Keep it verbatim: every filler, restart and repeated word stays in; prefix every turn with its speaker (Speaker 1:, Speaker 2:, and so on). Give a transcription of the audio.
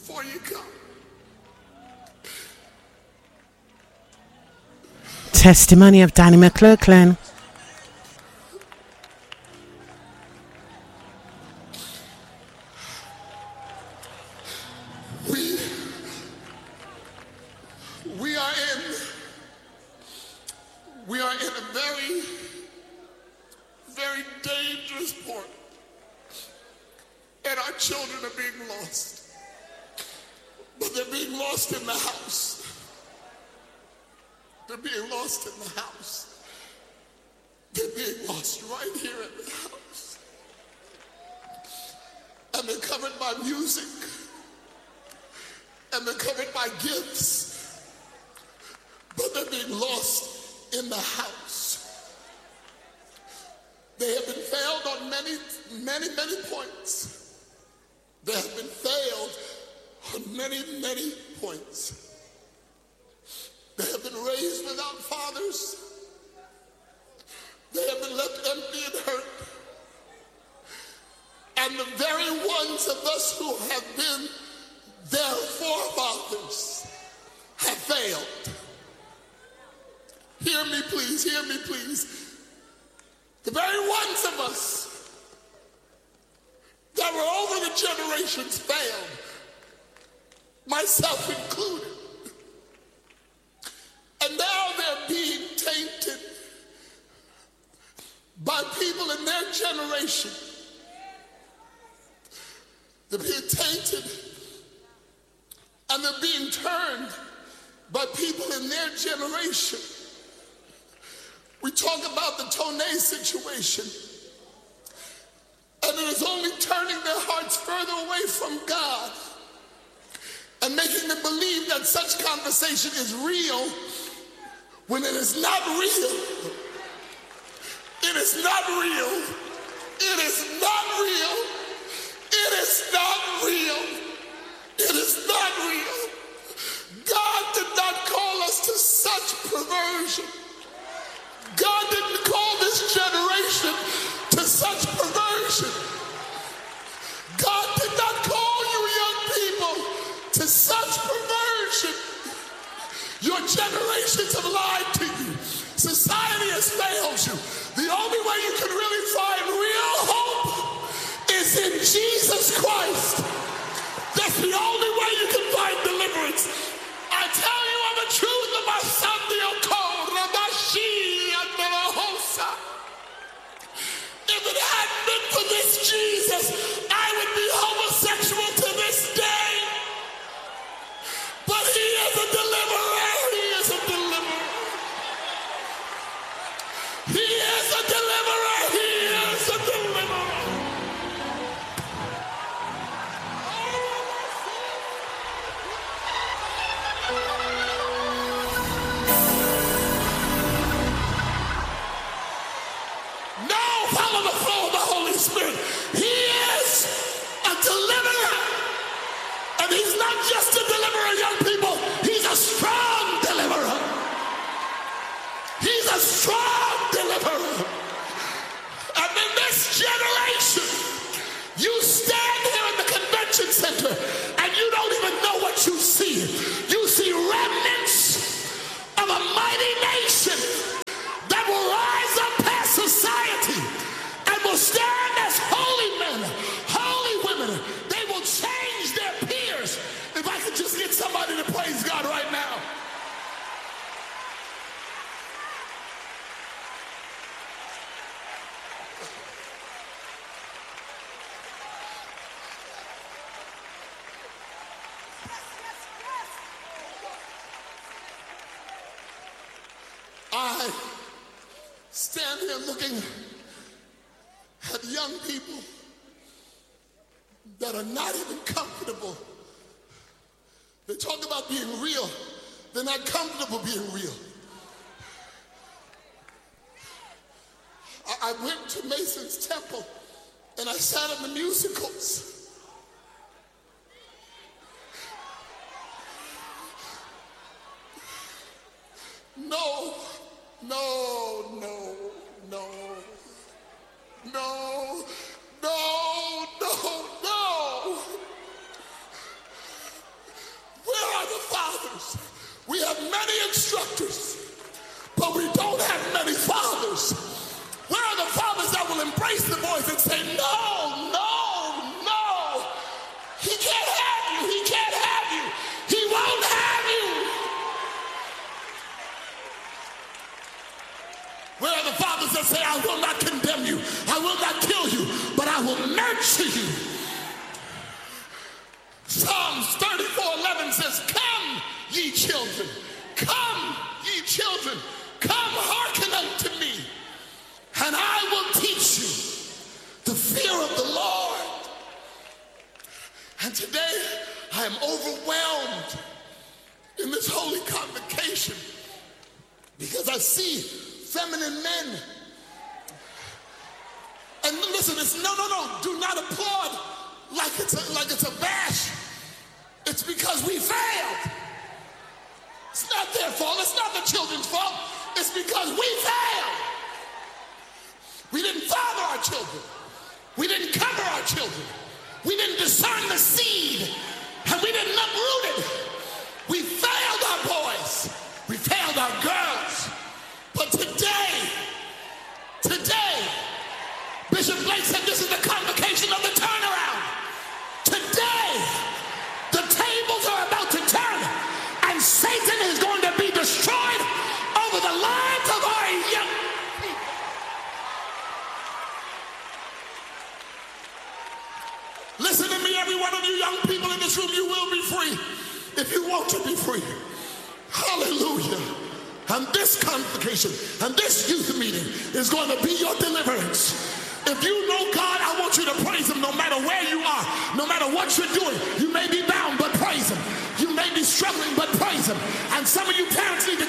Speaker 1: before you come.
Speaker 2: Testimony of Danny McClurkin.
Speaker 1: We, we are in, we are in a very, very dangerous point. And our children are being lost. But they're being lost in the house. They're being lost in the house. They're being lost right here in the house. And they're covered by music. And they're covered by gifts. But they're being lost in the house. They have been failed on many, many, many points. They have been failed on many, many points. They have been raised without fathers. They have been left empty and hurt. And the very ones of us who have been their forefathers have failed. Hear me, please. Hear me, please. The very ones of us that were over the generations failed, myself included. And now they're being tainted by people in their generation. They're being tainted and they're being turned by people in their generation. We talk about the Tonei situation, and it is only turning their hearts further away from God and making them believe that such conversation is real when it is not real. It is not real. It is not real. It is not real. It is not real. God did not call us to such perversion. God didn't call this generation to such perversion. God did not call you young people to such perversion. Your generations have lied to you. Society has failed you. The only way you can really find real hope is in Jesus Christ. That's the only way you can find deliverance. I tell you of the truth of my son, the Oko, Rabashi, and Melahosa. If it hadn't been for this Jesus, I would be homosexual to this day. But he is a deliverer. He is a deliverer. He is a deliverer. He is a deliverer. Now follow the flow of the Holy Spirit. He is a deliverer. And he's not just a deliverer, young people. He's a strong deliverer. He's a strong deliverer. And in this generation, you stand here in the convention center and you don't even know what you see. You see remnants of a mighty nation that will rise up past society and will stand as holy men, holy women. They will change their peers. If I could just get somebody to praise God right now. I stand here looking at young people that are not even comfortable. They talk about being real. They're not comfortable being real. I, I went to Mason's Temple and I sat in the musicals. No, no, no, no, no, no, no, no. says, come, ye children, come, ye children, come hearken unto me, and I will teach you the fear of the Lord. And today I am overwhelmed in this holy convocation because I see feminine men. And listen, it's no, no, no, do not applaud like it's a, like it's a bash. It's because we failed. It's not their fault. It's not the children's fault. It's because we failed. We didn't father our children. We didn't cover our children. We didn't discern the seed. And we didn't uproot it. We failed our boys. We failed our girls. But today, today, Bishop Blake said this is the convocation of the turnaround. Today, the tables are about to turn, and Satan is going to be destroyed over the lives of our young people. Listen to me, every one of you young people in this room, you will be free if you want to be free. Hallelujah. And this convocation and this youth meeting is going to be your deliverance. If you know God, I want you to praise him no matter where you are, no matter what you're doing. You may be bound, but praise him. You may be struggling, but praise him. And some of you parents need to